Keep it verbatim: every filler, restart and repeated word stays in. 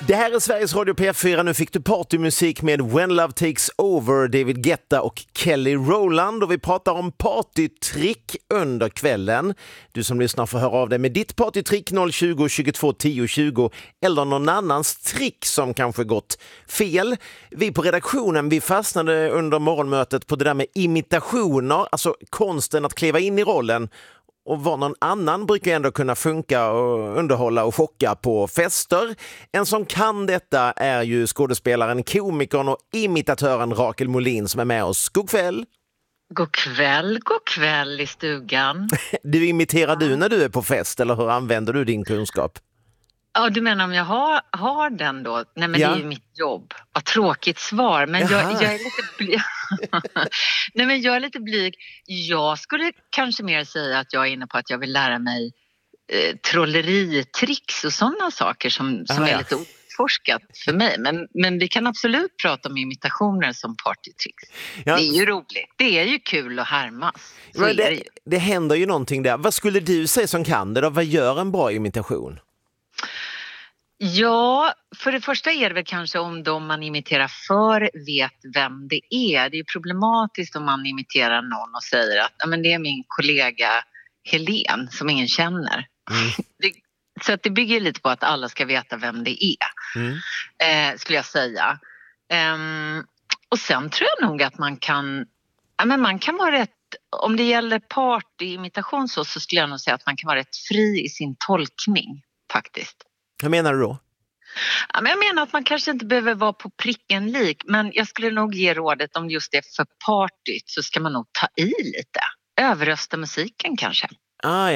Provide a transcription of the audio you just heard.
Det här är Sveriges Radio P fyra. Nu fick du partymusik med When Love Takes Over, David Guetta och Kelly Rowland. Och vi pratar om partytrick under kvällen. Du som lyssnar får höra av dig med ditt partytrick noll tjugo, tjugotvå, tio, tjugo eller någon annans trick som kanske gått fel. Vi på redaktionen, vi fastnade under morgonmötet på det där med imitationer, alltså konsten att kliva in i rollen. Och vad någon annan brukar ändå kunna funka och underhålla och chocka på fester. En som kan detta är ju skådespelaren, komikern och imitatören Rakel Molin som är med oss. God kväll! God kväll, god kväll i stugan. Du imiterar du när du är på fest eller hur använder du din kunskap? Ja, du menar om jag har, har den då? Nej, men Ja. det är ju mitt jobb. Vad tråkigt svar, men jag, jag är lite blyg. Nej, men jag är lite blyg. Jag skulle kanske mer säga att jag är inne på att jag vill lära mig eh, trolleritricks och sådana saker som, som Ah, är ja. lite oforskat för mig. Men, men vi kan absolut prata om imitationer som partytricks. Ja. Det är ju roligt. Det är ju kul att härmas. Så Men är det det, ju. det händer ju någonting där. Vad skulle du säga som kan det då? Vad gör en bra imitation? Ja, för det första är det väl kanske om de man imiterar för vet vem det är. Det är problematiskt om man imiterar någon och säger att ja, men det är min kollega Helen som ingen känner. Mm. Det, så att det bygger lite på att alla ska veta vem det är, Mm. eh, skulle jag säga. Ehm, och sen tror jag nog att man kan, ja, men man kan vara rätt, om det gäller partyimitation så, så skulle jag nog säga att man kan vara rätt fri i sin tolkning faktiskt. Vad menar du då? Ja, men jag menar att man kanske inte behöver vara på pricken lik, men jag skulle nog ge rådet om just det för partyt så ska man nog ta i lite. Överrösta musiken kanske. Ah,